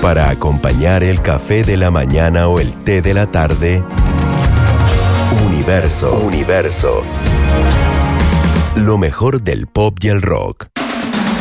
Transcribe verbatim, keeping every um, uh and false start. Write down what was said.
Para acompañar el café de la mañana o el té de la tarde, Universo. Universo. Lo mejor del pop y el rock.